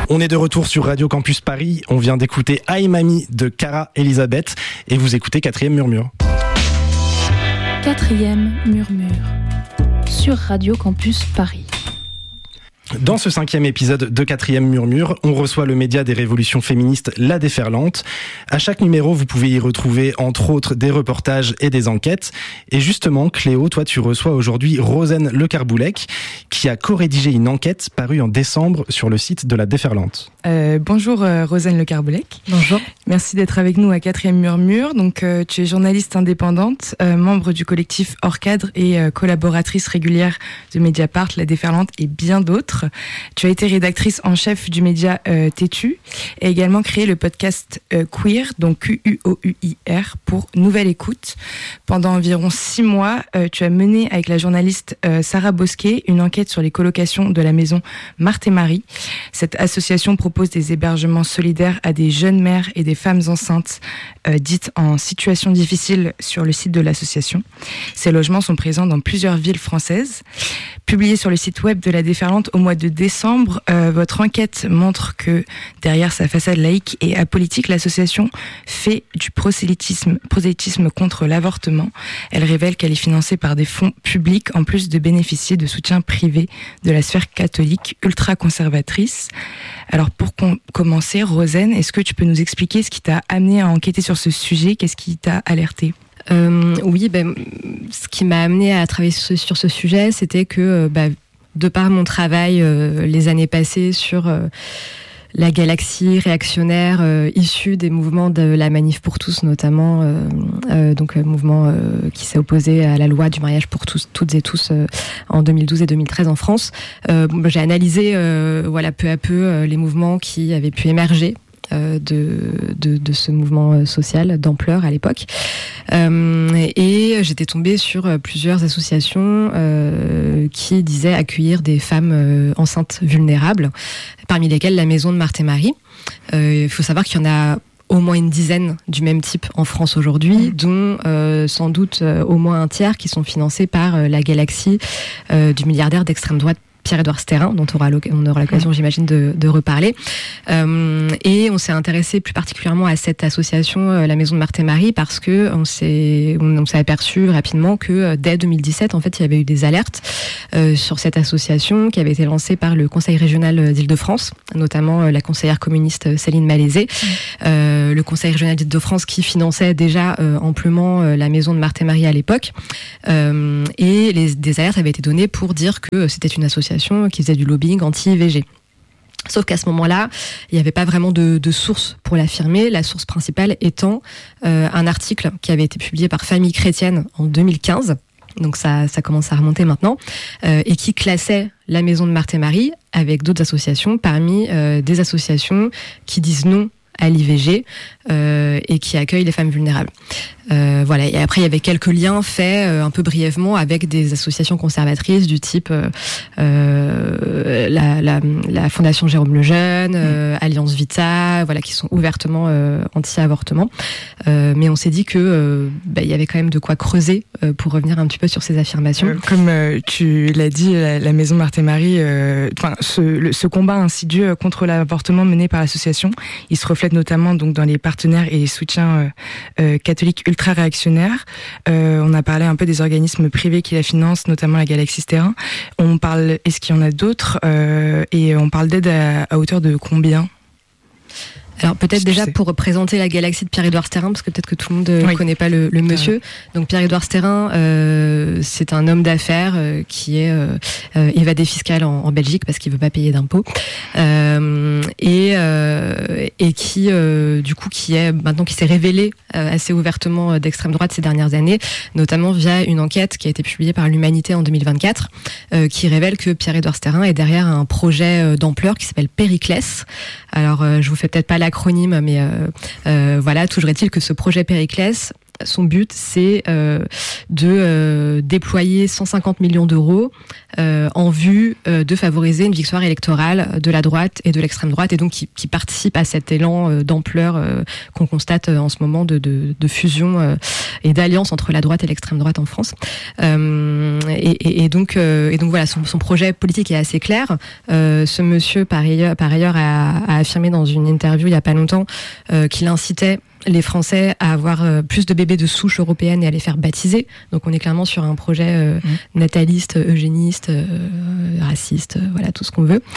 On est de retour sur Radio Campus Paris. On vient d'écouter Aïe Mamie de Cara Elisabeth et vous écoutez Quatrième Murmure. Quatrième Murmure sur Radio Campus Paris. Dans ce 5e épisode de Quatrième Murmure, on reçoit le média des révolutions féministes La Déferlante. À chaque numéro, vous pouvez y retrouver entre autres des reportages et des enquêtes. Et justement, Cléo, toi tu reçois aujourd'hui Rosen Le Carboulec, qui a co-rédigé une enquête parue en décembre sur le site de La Déferlante. Bonjour Rosen Le Carboulec. Bonjour. Merci d'être avec nous à Quatrième Murmure. Donc tu es journaliste indépendante, membre du collectif Hors Cadre et collaboratrice régulière de Mediapart, La Déferlante et bien d'autres. Tu as été rédactrice en chef du média Tétu et également créé le podcast Queer, donc Quouir, pour Nouvelle Écoute. Pendant environ 6 mois, tu as mené avec la journaliste Sarah Bosquet une enquête sur les colocations de la maison Marthe et Marie. Cette association propose des hébergements solidaires à des jeunes mères et des femmes enceintes dites en situation difficile sur le site de l'association. Ces logements sont présents dans plusieurs villes françaises. Publié sur le site web de La Déferlante au mois de décembre, votre enquête montre que derrière sa façade laïque et apolitique, l'association fait du prosélytisme contre l'avortement. Elle révèle qu'elle est financée par des fonds publics en plus de bénéficier de soutien privé de la sphère catholique ultra-conservatrice. Alors pour commencer, Rosen, est-ce que tu peux nous expliquer ce qui t'a amené à enquêter sur ce sujet? Qu'est-ce qui t'a alerté? Oui, ce qui m'a amené à travailler sur ce sujet, c'était que de par mon travail les années passées sur la galaxie réactionnaire issue des mouvements de la Manif pour tous, notamment, donc mouvement qui s'est opposé à la loi du mariage pour tous, toutes et tous en 2012 et 2013 en France. J'ai analysé peu à peu les mouvements qui avaient pu émerger de ce mouvement social d'ampleur à l'époque. Et j'étais tombée sur plusieurs associations qui disaient accueillir des femmes enceintes vulnérables, parmi lesquelles la maison de Marthe et Marie. Il faut savoir qu'il y en a au moins une dizaine du même type en France aujourd'hui, dont sans doute au moins un tiers qui sont financés par la galaxie du milliardaire d'extrême droite Pierre-Édouard Stérin, dont on aura l'occasion, j'imagine, de reparler. Et on s'est intéressé plus particulièrement à cette association, la Maison de Marthe et Marie, parce que on s'est aperçu rapidement que dès 2017, en fait, il y avait eu des alertes sur cette association qui avait été lancée par le Conseil régional d'Île-de-France, notamment la conseillère communiste Céline Malézé, le Conseil régional d'Île-de-France qui finançait déjà amplement la Maison de Marthe et Marie à l'époque. Et des alertes avaient été données pour dire que c'était une association qui faisait du lobbying anti-IVG. Sauf qu'à ce moment-là, il n'y avait pas vraiment de source pour l'affirmer, la source principale étant un article qui avait été publié par Famille Chrétienne en 2015, donc ça commence à remonter maintenant, et qui classait la Maison de Marthe et Marie avec d'autres associations parmi des associations qui disent non à l'IVG et qui accueillent les femmes vulnérables. Et après il y avait quelques liens faits un peu brièvement avec des associations conservatrices du type la Fondation Jérôme Lejeune, Alliance Vita, qui sont ouvertement anti-avortement. Mais on s'est dit que il y avait quand même de quoi creuser pour revenir un petit peu sur ces affirmations. Comme tu l'as dit, la Maison Marthe et Marie, ce combat insidieux contre l'avortement mené par l'association, il se reflète notamment donc dans les partenaires et les soutiens catholiques ultra-réactionnaires. On a parlé un peu des organismes privés qui la financent, notamment la Galaxie Stérin. Est-ce qu'il y en a d'autres et on parle d'aide à hauteur de combien ? Alors peut-être déjà pour présenter la galaxie de Pierre-Édouard Stérin, parce que peut-être que tout le monde ne connaît pas le monsieur. Donc Pierre-Édouard Stérin, c'est un homme d'affaires qui est évadé fiscal en Belgique parce qu'il veut pas payer d'impôts, et qui du coup qui s'est révélé assez ouvertement d'extrême droite ces dernières années, notamment via une enquête qui a été publiée par l'Humanité en 2024, qui révèle que Pierre-Édouard Stérin est derrière un projet d'ampleur qui s'appelle Périclès. Alors je vous fais peut-être pas l'acronyme, mais toujours est-il que ce projet Périclès son but, c'est de déployer 150 millions d'euros en vue de favoriser une victoire électorale de la droite et de l'extrême droite, et donc qui participe à cet élan d'ampleur qu'on constate en ce moment de fusion et d'alliance entre la droite et l'extrême droite en France. Et donc voilà, son projet politique est assez clair. Ce monsieur, par ailleurs, a affirmé dans une interview il y a pas longtemps qu'il incitait les Français à avoir plus de bébés de souche européenne et à les faire baptiser. Donc on est clairement sur un projet nataliste, eugéniste, raciste, voilà, tout ce qu'on veut.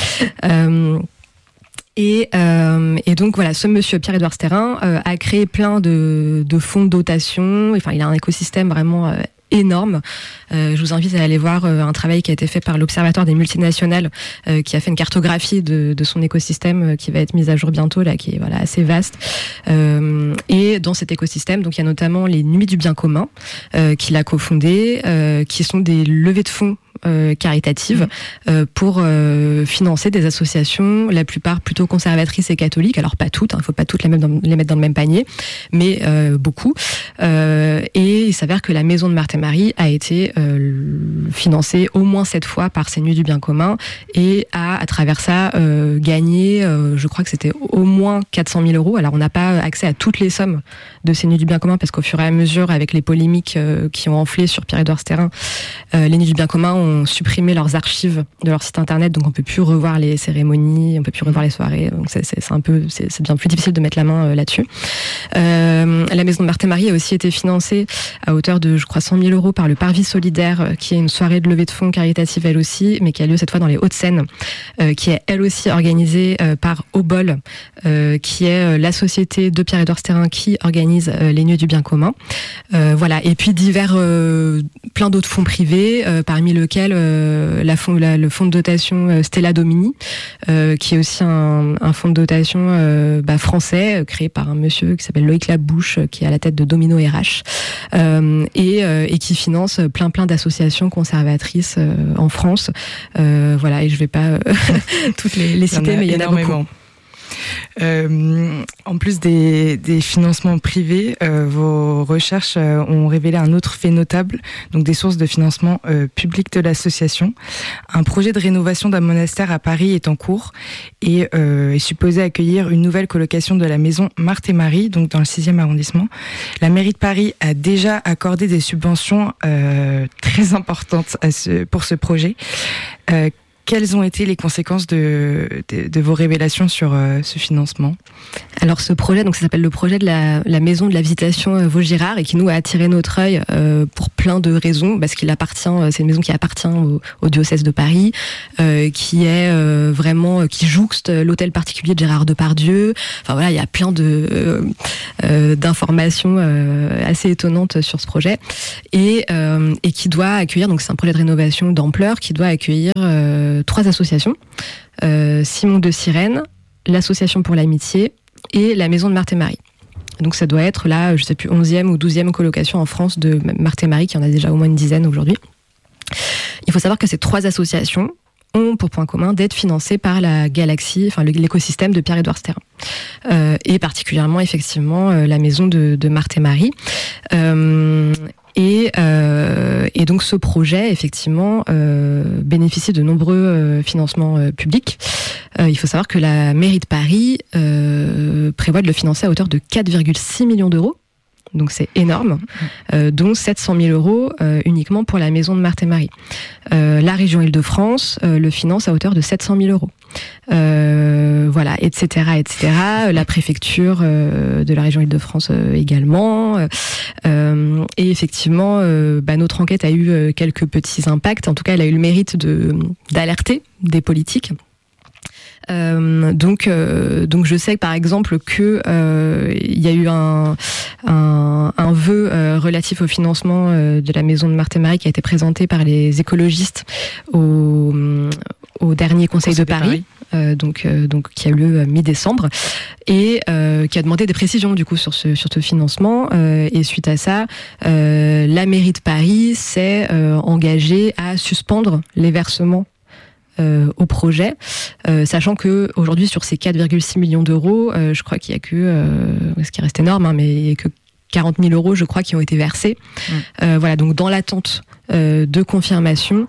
Et donc voilà, ce monsieur Pierre-Édouard Stérin a créé plein de fonds de dotation. Enfin, il a un écosystème vraiment énorme. Je vous invite à aller voir un travail qui a été fait par l'Observatoire des multinationales, qui a fait une cartographie de son écosystème qui va être mise à jour bientôt, là, qui est voilà assez vaste. Et dans cet écosystème, donc il y a notamment les Nuits du bien commun qu'il a cofondé, qui sont des levées de fonds caritatives pour financer des associations, la plupart plutôt conservatrices et catholiques. Alors pas toutes, il faut pas toutes les mettre dans le même panier, mais beaucoup. Et il s'avère que la Maison de Marthe et Marie a été financée au moins 7 fois par ces Nuits du bien commun et a à travers ça gagné, je crois que c'était au moins 400 000 euros. Alors on n'a pas accès à toutes les sommes de ces Nuits du bien commun parce qu'au fur et à mesure, avec les polémiques qui ont enflé sur Pierre-Édouard Stérin, les Nuits du bien commun ont supprimé leurs archives de leur site internet, donc on peut plus revoir les cérémonies, on peut plus revoir les soirées, donc c'est bien plus difficile de mettre la main là-dessus. La Maison de Marthe et Marie a aussi été financée à hauteur de, je crois, 100 000 euros par le Parvis Solidaire, qui est une soirée de levée de fonds caritative elle aussi, mais qui a lieu cette fois dans les Hauts-de-Seine, qui est elle aussi organisée par Obol, qui est la société de Pierre-Édouard Stérin qui organise les Nuits du bien commun. Voilà, et puis plein d'autres fonds privés, parmi lesquels le fonds de dotation Stella Domini, qui est aussi un fonds de dotation français, créé par un monsieur qui s'appelle Loïc Labouche, qui est à la tête de Domino RH, et qui finance plein d'associations conservatrices en France. Voilà, et je vais pas toutes les citer, mais il y en a beaucoup. En plus des financements privés, vos recherches ont révélé un autre fait notable, donc des sources de financement public de l'association. Un projet de rénovation d'un monastère à Paris est en cours et est supposé accueillir une nouvelle colocation de la Maison Marthe et Marie, donc dans le 6e arrondissement. La mairie de Paris a déjà accordé des subventions très importantes pour ce projet. Quelles ont été les conséquences de vos révélations sur ce financement ? Alors ce projet, donc ça s'appelle le projet de la maison de la visitation Vaugirard, et qui nous a attiré notre œil pour plein de raisons, parce qu'il appartient, c'est une maison qui appartient au diocèse de Paris, qui est vraiment, qui jouxte l'hôtel particulier de Gérard Depardieu. Enfin voilà, il y a plein d'informations assez étonnantes sur ce projet, et qui doit accueillir, donc c'est un projet de rénovation d'ampleur qui doit accueillir 3 associations, Simon de Sirène, l'Association pour l'Amitié et la Maison de Marthe et Marie. Donc ça doit être là, je sais plus, 11e ou 12e colocation en France de Marthe et Marie, qui en a déjà au moins une dizaine aujourd'hui. Il faut savoir que ces 3 associations ont pour point commun d'être financées par la galaxie, enfin l'écosystème de Pierre-Édouard Stérin. Et particulièrement, effectivement, la Maison de Marthe et Marie. Et donc ce projet, effectivement, bénéficie de nombreux financements publics. Il faut savoir que la mairie de Paris prévoit de le financer à hauteur de 4,6 millions d'euros. Donc c'est énorme, dont 700 000 euros uniquement pour la Maison de Marthe et Marie. La région Île-de-France le finance à hauteur de 700 000 euros. Voilà, etc. La préfecture de la région Île-de-France également. Et effectivement, notre enquête a eu quelques petits impacts. En tout cas, elle a eu le mérite d'alerter des politiques. Donc je sais par exemple que il y a eu un vœu relatif au financement de la Maison de Marthe et Marie qui a été présenté par les écologistes au dernier Conseil de Paris. Donc qui a eu lieu mi-décembre, et qui a demandé des précisions du coup sur ce financement, et suite à ça, la mairie de Paris s'est engagée à suspendre les versements au projet, sachant que aujourd'hui sur ces 4,6 millions d'euros, je crois qu'il y a que, ce qui reste énorme, mais il y a que 40 000 euros, je crois, qui ont été versés. Voilà, donc dans l'attente de confirmation,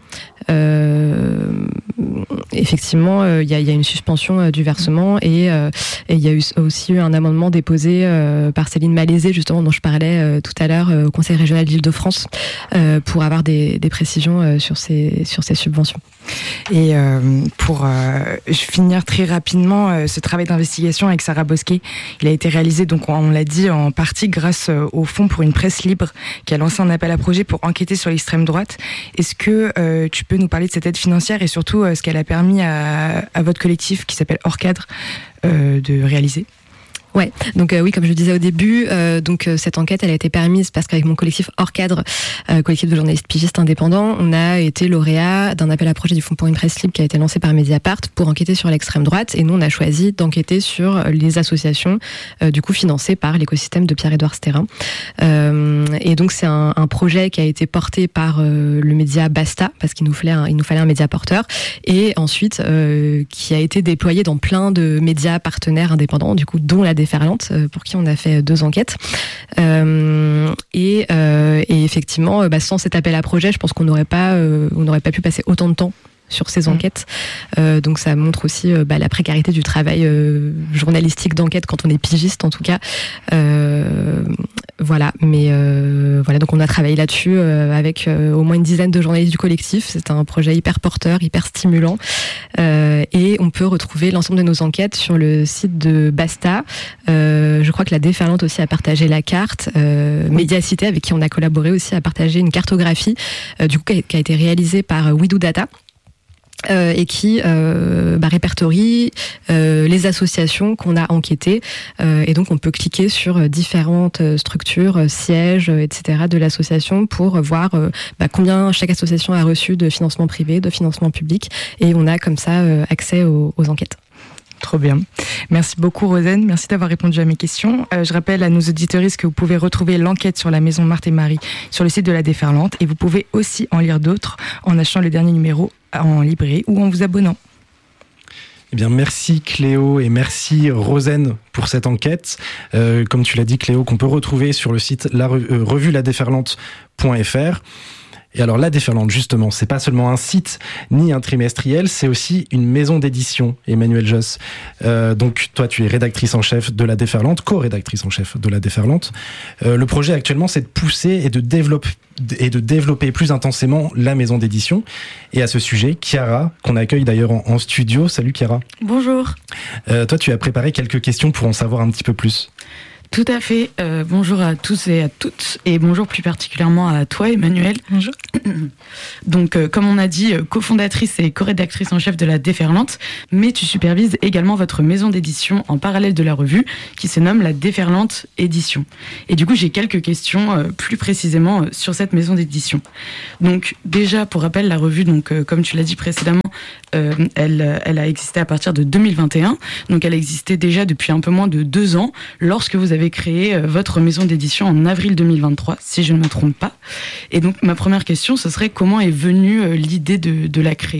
effectivement, il y a une suspension du versement et il y a aussi eu un amendement déposé par Céline Malaisé, justement, dont je parlais tout à l'heure, au Conseil régional d'Île-de-France, pour avoir des précisions sur ces subventions. Et pour finir très rapidement, ce travail d'investigation avec Sarah Bosquet, il a été réalisé, donc on l'a dit, en partie grâce au Fonds pour une presse libre, qui a lancé un appel à projet pour enquêter sur l'extrême droite. Est-ce que tu peux nous parler de cette aide financière et surtout ce qu'elle a permis à votre collectif qui s'appelle Hors Cadre de réaliser ? Ouais, donc oui, comme je le disais au début, cette enquête, elle a été permise parce qu'avec mon collectif Hors Cadre, collectif de journalistes pigistes indépendants, on a été lauréat d'un appel à projet du Fonds pour une presse libre qui a été lancé par Mediapart pour enquêter sur l'extrême droite, et nous on a choisi d'enquêter sur les associations du coup financées par l'écosystème de Pierre-Édouard Stérin. Et donc c'est un projet qui a été porté par le média Basta, parce qu'il nous fallait un média porteur, et ensuite qui a été déployé dans plein de médias partenaires indépendants, du coup dont la Déferlante, pour qui on a fait 2 enquêtes. Et effectivement, sans cet appel à projet, je pense qu'on n'aurait pas pu passer autant de temps sur ces enquêtes. Donc ça montre aussi la précarité du travail journalistique d'enquête quand on est pigiste, en tout cas. Voilà, mais voilà, donc on a travaillé là-dessus avec au moins une dizaine de journalistes du collectif. C'est un projet hyper porteur, hyper stimulant, et on peut retrouver l'ensemble de nos enquêtes sur le site de Basta. Je crois que la Déferlante aussi a partagé la carte. Médiacité, avec qui on a collaboré aussi, a partagé une cartographie du coup qui a été réalisée par We Do Data. Et qui répertorie les associations qu'on a enquêtées, et donc on peut cliquer sur différentes structures, sièges, etc. de l'association pour voir combien chaque association a reçu de financement privé, de financement public, et on a comme ça accès aux enquêtes. Trop bien. Merci beaucoup, Rosen. Merci d'avoir répondu à mes questions. Je rappelle à nos auditeuristes que vous pouvez retrouver l'enquête sur la maison Marthe et Marie sur le site de la Déferlante, et vous pouvez aussi en lire d'autres en achetant le dernier numéro en librairie ou en vous abonnant. Eh bien, merci Cléo et merci Rosen pour cette enquête. Comme tu l'as dit, Cléo, qu'on peut retrouver sur le site revue-la-déferlante.fr. Et alors, La Déferlante, justement, c'est pas seulement un site ni un trimestriel, c'est aussi une maison d'édition, Emmanuelle Josse. Donc, toi, tu es rédactrice en chef de La Déferlante, co-rédactrice en chef de La Déferlante. Le projet actuellement, c'est de pousser et de développer plus intensément la maison d'édition. Et à ce sujet, Chiara, qu'on accueille d'ailleurs en studio. Salut Chiara. Bonjour. Toi, tu as préparé quelques questions pour en savoir un petit peu plus. Tout à fait. Bonjour à tous et à toutes, et bonjour plus particulièrement à toi, Emmanuelle. Bonjour. Donc, comme on a dit, cofondatrice et co-rédactrice en chef de La Déferlante, mais tu supervises également votre maison d'édition en parallèle de la revue, qui se nomme La Déferlante Édition. Et du coup, j'ai quelques questions plus précisément sur cette maison d'édition. Donc, déjà, pour rappel, la revue, donc comme tu l'as dit précédemment, elle a existé à partir de 2021. Donc, elle existait déjà depuis un peu moins de 2 ans, lorsque vous avez créé votre maison d'édition en avril 2023, si je ne me trompe pas. Et donc, ma première question, ce serait comment est venue l'idée de la créer ?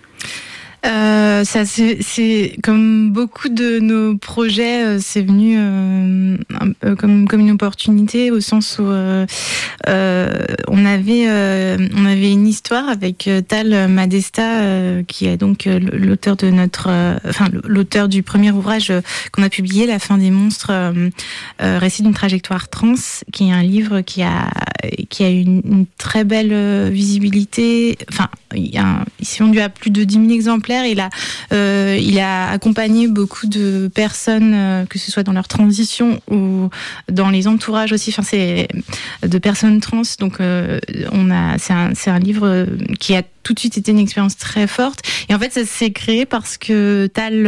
Ça, c'est comme beaucoup de nos projets, c'est venu comme une opportunité, au sens où on avait une histoire avec Tal Madesta, qui est donc l'auteur de l'auteur du premier ouvrage qu'on a publié, La fin des monstres, récit d'une trajectoire trans, qui est un livre qui a une très belle visibilité. Enfin, il s'est vendu à plus de 10 000 exemplaires. Il a accompagné beaucoup de personnes, que ce soit dans leur transition ou dans les entourages aussi. Enfin, c'est de personnes trans. Donc, c'est un livre qui a tout de suite été une expérience très forte. Et en fait, ça s'est créé parce que Tal,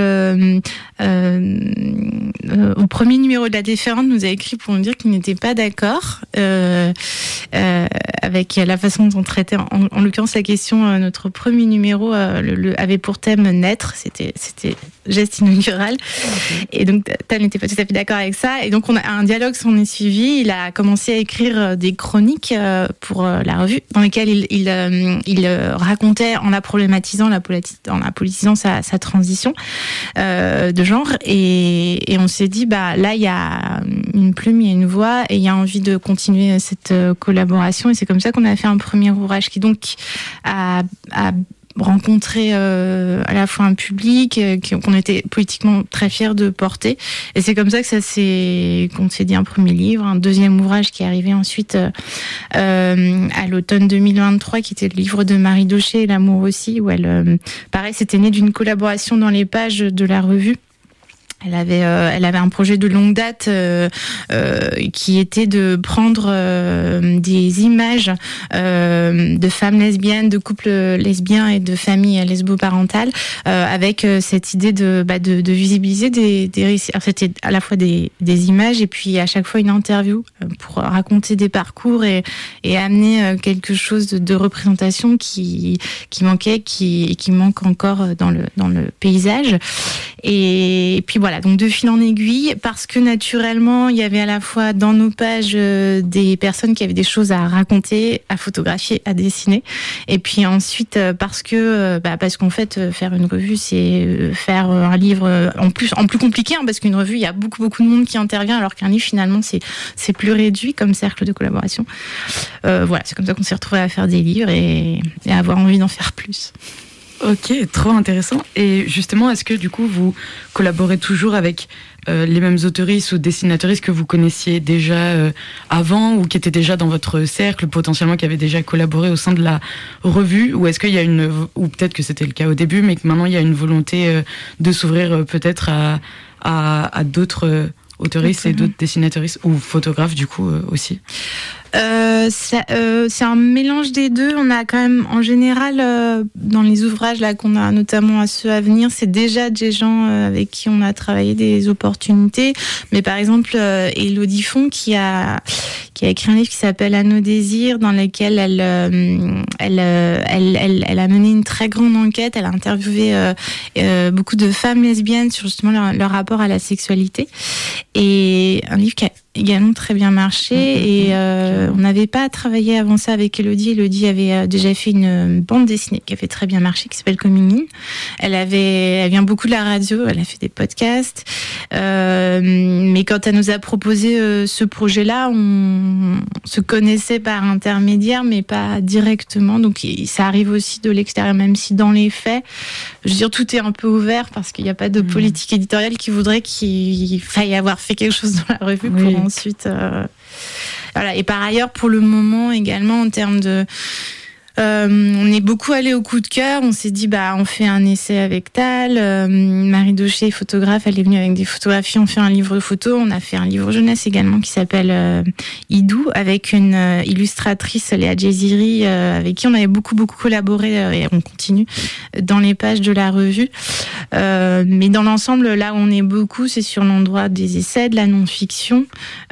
au premier numéro de La Déferlante, nous a écrit pour nous dire qu'il n'était pas d'accord avec la façon dont on traitait, en l'occurrence, la question. Notre premier numéro avait pour thème naître, c'était geste inaugural. Okay. Et donc, Tal n'était pas tout à fait d'accord avec ça. Et donc, un dialogue s'en est suivi. Il a commencé à écrire des chroniques pour la revue, dans lesquelles il racontait, en la problématisant, en la politisant sa transition de genre. Et on s'est dit, là, il y a une plume, il y a une voix, et il y a envie de continuer cette collaboration. Et c'est comme ça qu'on a fait un premier ouvrage qui donc a rencontrer à la fois un public qu'on était politiquement très fiers de porter, et c'est comme ça que qu'on s'est dit un premier livre, un deuxième ouvrage qui est arrivé ensuite à l'automne 2023, qui était le livre de Marie Daucher, L'amour aussi, où elle pareil, c'était né d'une collaboration dans les pages de la revue. Elle avait un projet de longue date qui était de prendre des images de femmes lesbiennes, de couples lesbiens et de familles lesbo-parentales, avec cette idée de visibiliser des récits. Alors c'était à la fois des images et puis à chaque fois une interview pour raconter des parcours et amener quelque chose de représentation qui manquait, qui manque encore dans le paysage. Et puis voilà, donc de fil en aiguille, parce que naturellement, il y avait à la fois dans nos pages des personnes qui avaient des choses à raconter, à photographier, à dessiner. Et puis ensuite, parce qu'en fait, faire une revue, c'est faire un livre en plus compliqué, hein, parce qu'une revue, il y a beaucoup de monde qui intervient, alors qu'un livre, finalement, c'est plus réduit comme cercle de collaboration. Voilà, c'est comme ça qu'on s'est retrouvés à faire des livres et à avoir envie d'en faire plus. Ok, trop intéressant. Et justement, est-ce que du coup vous collaborez toujours avec les mêmes auteuristes ou dessinateuristes que vous connaissiez déjà avant, ou qui étaient déjà dans votre cercle, potentiellement qui avaient déjà collaboré au sein de la revue, ou est-ce qu'il y a ou peut-être que c'était le cas au début, mais que maintenant il y a une volonté de s'ouvrir peut-être à d'autres auteuristes et d'autres dessinateuristes ou photographes du coup aussi? C'est un mélange des deux. On a quand même, en général, dans les ouvrages là qu'on a, notamment à ceux à venir, c'est déjà des gens avec qui on a travaillé des opportunités. Mais par exemple, Élodie Font qui a écrit un livre qui s'appelle À nos désirs, dans lequel elle a mené une très grande enquête. Elle a interviewé beaucoup de femmes lesbiennes sur justement leur rapport à la sexualité. Et un livre qui a également très bien marché, et on n'avait pas travaillé avant ça avec Élodie. Élodie avait déjà fait une bande dessinée qui avait très bien marché, qui s'appelle Coming In. Elle vient beaucoup de la radio, elle a fait des podcasts, mais quand elle nous a proposé ce projet-là, on se connaissait par intermédiaire, mais pas directement, donc ça arrive aussi de l'extérieur, même si dans les faits, je veux dire, tout est un peu ouvert, parce qu'il n'y a pas de politique éditoriale qui voudrait qu'il faille avoir fait quelque chose dans la revue pour ensuite... Voilà. Et par ailleurs, pour le moment également, en termes de... on est beaucoup allé au coup de cœur. On s'est dit, on fait un essai avec Tal. Marie Daucher, photographe, elle est venue avec des photographies. On fait un livre de photos. On a fait un livre jeunesse également qui s'appelle Idou, avec une illustratrice, Léa Djeziri, avec qui on avait beaucoup collaboré, et on continue dans les pages de la revue. Mais dans l'ensemble, là où on est beaucoup, c'est sur l'endroit des essais, de la non-fiction,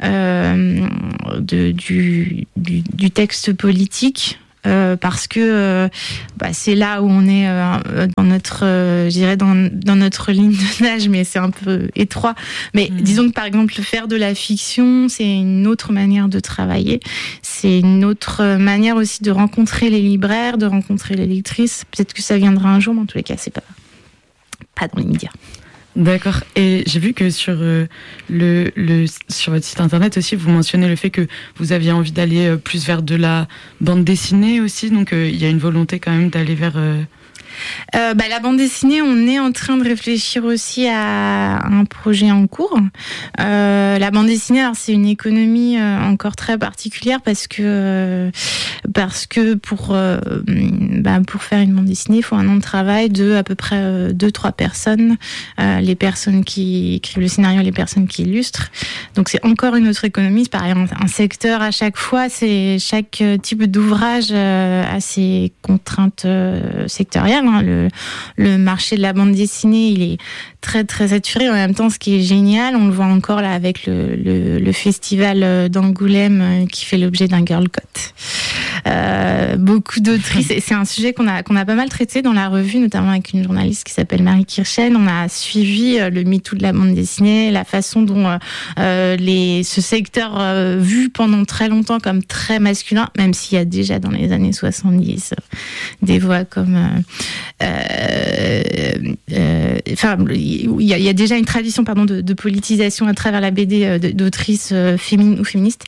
du texte politique. Parce que c'est là où on est dans notre, je dirais dans notre ligne de nage, mais c'est un peu étroit. Mais disons que par exemple faire de la fiction, c'est une autre manière de travailler, c'est une autre manière aussi de rencontrer les libraires, de rencontrer les lectrices. Peut-être que ça viendra un jour, mais en tous les cas, c'est pas dans l'immédiat. D'accord. Et j'ai vu que sur sur votre site internet aussi, vous mentionnez le fait que vous aviez envie d'aller plus vers de la bande dessinée aussi. Donc il y a une volonté quand même d'aller vers... La bande dessinée, on est en train de réfléchir aussi à un projet en cours. La bande dessinée, alors c'est une économie encore très particulière, parce que pour faire une bande dessinée, il faut un an de travail de à peu près 2-3 personnes, les personnes qui écrivent le scénario, les personnes qui illustrent. Donc c'est encore une autre économie. C'est pareil, un secteur à chaque fois. C'est chaque type d'ouvrage a ses contraintes sectorielles. Le marché de la bande dessinée, il est très très saturé. En même temps, ce qui est génial, on le voit encore là avec le festival d'Angoulême qui fait l'objet d'un Girl Cut. beaucoup d'autrices. Et c'est un sujet qu'on a pas mal traité dans la revue, notamment avec une journaliste qui s'appelle Marie Kirchen. On a suivi le MeToo de la bande dessinée, la façon dont ce secteur vu pendant très longtemps comme très masculin, même s'il y a déjà dans les années 70 des voix comme il y a déjà une tradition de politisation à travers la BD d'autrices féminines ou féministes.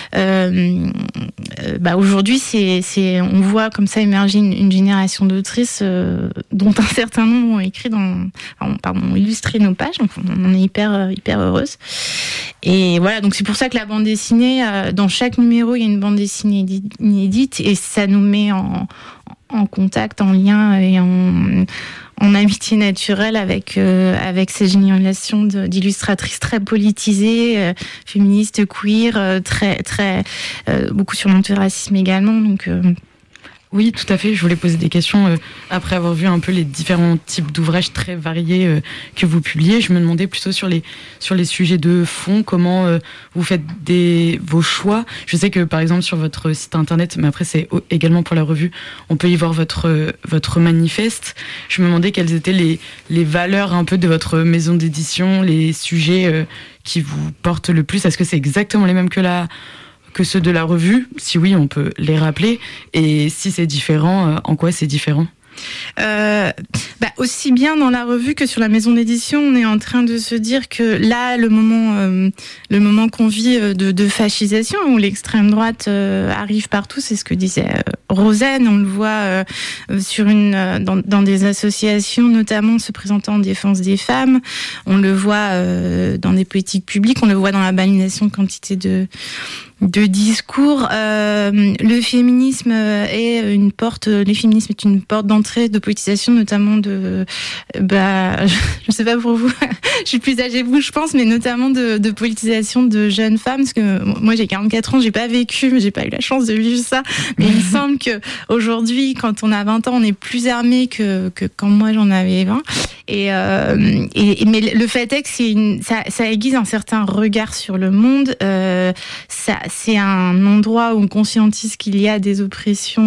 Aujourd'hui, on voit comme ça émerger une génération d'autrices dont un certain nombre ont écrit ont illustré nos pages. Donc on est hyper heureuse. Et voilà, donc c'est pour ça que la bande dessinée, dans chaque numéro, il y a une bande dessinée inédite et ça nous met en contact, en lien et en amitié naturelle avec ces générations d'illustratrices très politisées, féministes, queer, très beaucoup sur l'antiracisme également. Donc oui, tout à fait. Je voulais poser des questions après avoir vu un peu les différents types d'ouvrages très variés que vous publiez. Je me demandais plutôt sur les sujets de fond, comment vous faites vos choix. Je sais que par exemple sur votre site internet, mais après c'est également pour la revue, on peut y voir votre manifeste. Je me demandais quelles étaient les valeurs un peu de votre maison d'édition, les sujets qui vous portent le plus. Est-ce que c'est exactement les mêmes que ceux de la revue? Si oui, on peut les rappeler. Et si c'est différent, en quoi c'est différent? Aussi bien dans la revue que sur la maison d'édition, on est en train de se dire que là, le moment qu'on vit de fascisation, où l'extrême droite arrive partout, c'est ce que disait Rosen. On le voit dans des associations, notamment se présentant en défense des femmes. On le voit dans des politiques publiques. On le voit dans la banalisation de quantité de discours. Le féminisme est une porte d'entrée de politisation, notamment je sais pas pour vous, je suis plus âgée que vous, je pense, mais notamment de politisation de jeunes femmes, parce que moi j'ai 44 ans, j'ai pas eu la chance de vivre ça, mais il me semble que aujourd'hui, quand on a 20 ans, on est plus armé que quand moi j'en avais 20. Mais le fait est que ça aiguise un certain regard sur le monde. C'est un endroit où on conscientise qu'il y a des oppressions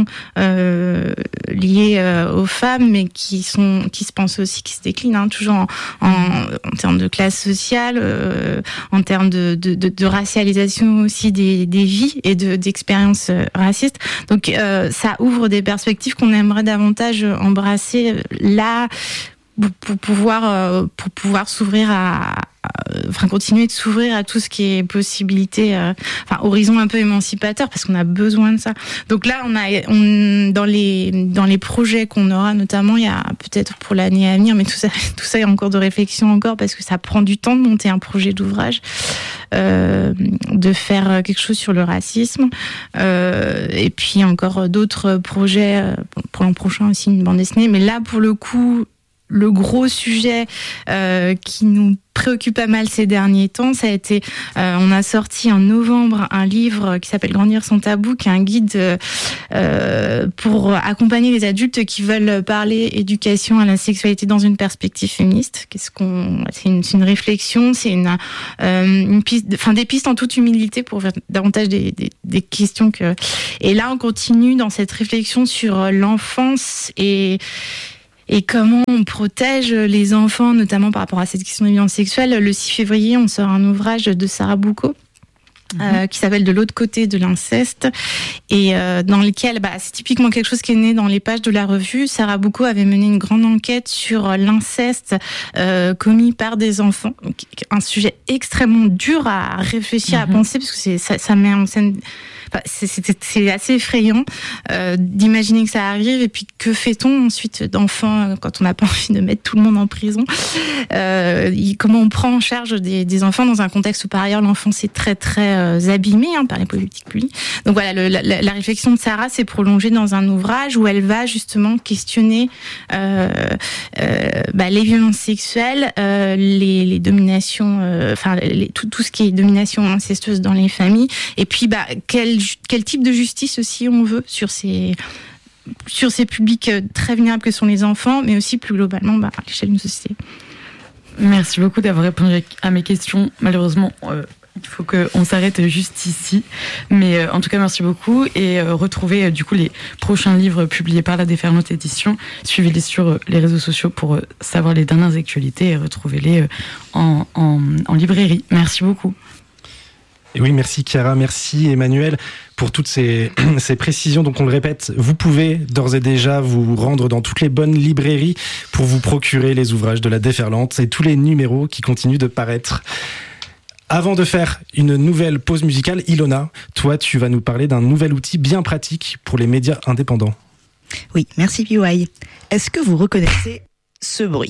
liées aux femmes, mais qui se pensent aussi, qui se déclinent toujours en termes de classe sociale, en termes de racialisation aussi des vies et d'expériences racistes. Donc ça ouvre des perspectives qu'on aimerait davantage embrasser là, pour pouvoir s'ouvrir continuer de s'ouvrir à tout ce qui est possibilité, horizon un peu émancipateur, parce qu'on a besoin de ça. Donc là, dans les projets qu'on aura, notamment, il y a peut-être pour l'année à venir, mais tout ça est en cours de réflexion encore, parce que ça prend du temps de monter un projet d'ouvrage, de faire quelque chose sur le racisme, et puis encore d'autres projets pour l'an prochain aussi, une bande dessinée. Mais là, pour le coup, le gros sujet qui nous préoccupe pas mal ces derniers temps, ça a été, on a sorti en novembre un livre qui s'appelle Grandir sans tabou, qui est un guide pour accompagner les adultes qui veulent parler éducation à la sexualité dans une perspective féministe. C'est une réflexion, c'est une piste, des pistes en toute humilité pour faire davantage des questions et là on continue dans cette réflexion sur l'enfance et comment on protège les enfants, notamment par rapport à cette question de violence sexuelle. Le 6 février, on sort un ouvrage de Sarah Boucaud, qui s'appelle De l'autre côté de l'inceste, et dans lequel c'est typiquement quelque chose qui est né dans les pages de la revue. Sarah Boucaud avait mené une grande enquête sur l'inceste commis par des enfants, donc, un sujet extrêmement dur à réfléchir, à penser, parce que ça met en scène... c'est assez effrayant d'imaginer que ça arrive, et puis que fait-on ensuite d'enfants quand on n'a pas envie de mettre tout le monde en prison, comment on prend en charge des enfants dans un contexte où par ailleurs l'enfance est très très abîmée par les politiques publiques. Donc voilà, la réflexion de Sarah s'est prolongée dans un ouvrage où elle va justement questionner les violences sexuelles, les dominations, tout ce qui est domination incestueuse dans les familles, et puis quel type de justice aussi on veut sur ces publics très vulnérables que sont les enfants, mais aussi plus globalement à l'échelle d'une société. Merci beaucoup d'avoir répondu à mes questions. Malheureusement, il faut qu'on s'arrête juste ici. Mais en tout cas, merci beaucoup. Et retrouvez du coup les prochains livres publiés par la Déferlante Édition. Suivez-les sur les réseaux sociaux pour savoir les dernières actualités et retrouvez-les en librairie. Merci beaucoup. Et oui, merci Chiara, merci Emmanuel pour toutes ces précisions. Donc on le répète, vous pouvez d'ores et déjà vous rendre dans toutes les bonnes librairies pour vous procurer les ouvrages de la Déferlante et tous les numéros qui continuent de paraître. Avant de faire une nouvelle pause musicale, Ilona, toi tu vas nous parler d'un nouvel outil bien pratique pour les médias indépendants. Oui, merci PY. Est-ce que vous reconnaissez ce bruit ?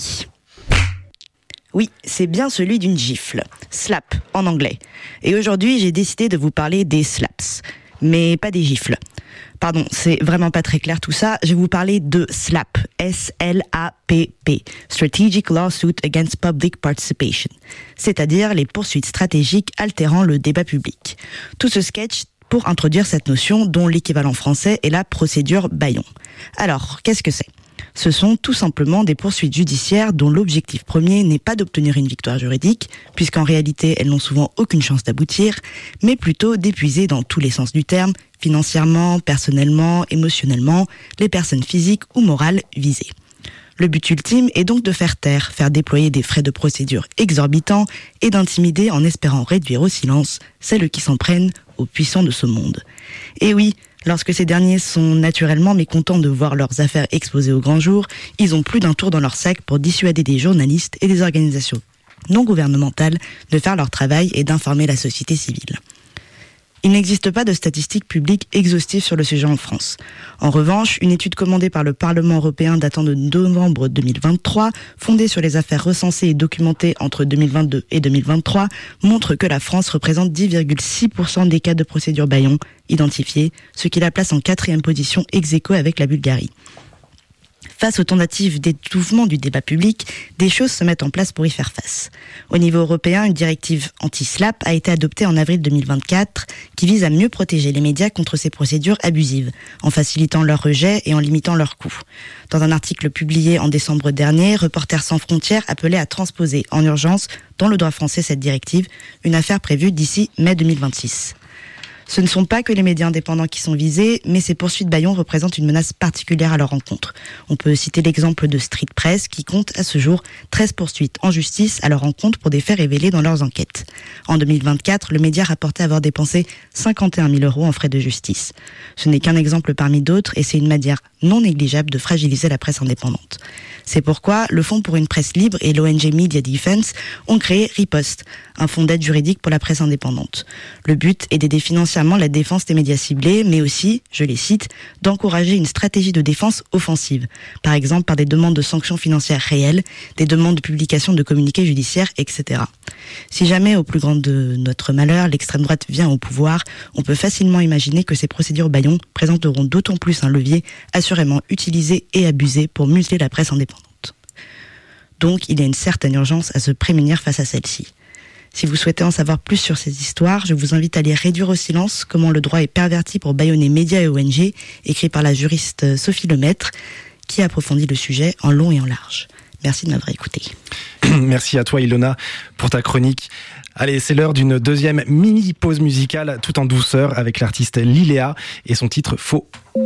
Oui, c'est bien celui d'une gifle. Slap, en anglais. Et aujourd'hui, j'ai décidé de vous parler des slaps. Mais pas des gifles. Pardon, c'est vraiment pas très clair tout ça. Je vais vous parler de SLAPP. S-L-A-P-P. Strategic Lawsuit Against Public Participation. C'est-à-dire les poursuites stratégiques altérant le débat public. Tout ce sketch pour introduire cette notion dont l'équivalent français est la procédure Bayon. Alors, qu'est-ce que c'est ? Ce sont tout simplement des poursuites judiciaires dont l'objectif premier n'est pas d'obtenir une victoire juridique, puisqu'en réalité elles n'ont souvent aucune chance d'aboutir, mais plutôt d'épuiser dans tous les sens du terme, financièrement, personnellement, émotionnellement, les personnes physiques ou morales visées. Le but ultime est donc de faire taire, faire déployer des frais de procédure exorbitants et d'intimider en espérant réduire au silence celles qui s'en prennent aux puissants de ce monde. Et oui, lorsque ces derniers sont naturellement mécontents de voir leurs affaires exposées au grand jour, ils ont plus d'un tour dans leur sac pour dissuader des journalistes et des organisations non gouvernementales de faire leur travail et d'informer la société civile. Il n'existe pas de statistiques publiques exhaustives sur le sujet en France. En revanche, une étude commandée par le Parlement européen datant de novembre 2023, fondée sur les affaires recensées et documentées entre 2022 et 2023, montre que la France représente 10,6% des cas de procédure Bayon identifiés, ce qui la place en 4e position ex-aequo avec la Bulgarie. Face aux tentatives d'étouffement du débat public, des choses se mettent en place pour y faire face. Au niveau européen, une directive anti-SLAPP a été adoptée en avril 2024 qui vise à mieux protéger les médias contre ces procédures abusives, en facilitant leur rejet et en limitant leurs coûts. Dans un article publié en décembre dernier, Reporters sans frontières appelait à transposer en urgence dans le droit français cette directive, une affaire prévue d'ici mai 2026. Ce ne sont pas que les médias indépendants qui sont visés, mais ces poursuites Bayon représentent une menace particulière à leur encontre. On peut citer l'exemple de Street Press qui compte à ce jour 13 poursuites en justice à leur encontre pour des faits révélés dans leurs enquêtes. En 2024, le média rapportait avoir dépensé 51 000 € en frais de justice. Ce n'est qu'un exemple parmi d'autres et c'est une manière non négligeable de fragiliser la presse indépendante. C'est pourquoi le Fonds pour une presse libre et l'ONG Media Defense ont créé Riposte, un fonds d'aide juridique pour la presse indépendante. Le but est d'aider financièrement la défense des médias ciblés, mais aussi, je les cite, d'encourager une stratégie de défense offensive, par exemple par des demandes de sanctions financières réelles, des demandes de publication de communiqués judiciaires, etc. Si jamais, au plus grand de notre malheur, l'extrême droite vient au pouvoir, on peut facilement imaginer que ces procédures Bayon présenteront d'autant plus un levier assurément utilisé et abusé pour museler la presse indépendante. Donc, il y a une certaine urgence à se prémunir face à celle-ci. Si vous souhaitez en savoir plus sur ces histoires, je vous invite à lire Réduire au silence, comment le droit est perverti pour bâillonner médias et ONG, écrit par la juriste Sophie Lemaître, qui approfondit le sujet en long et en large. Merci de m'avoir écouté. Merci à toi Ilona pour ta chronique. Allez, c'est l'heure d'une deuxième mini-pause musicale tout en douceur avec l'artiste Liléa et son titre Faux.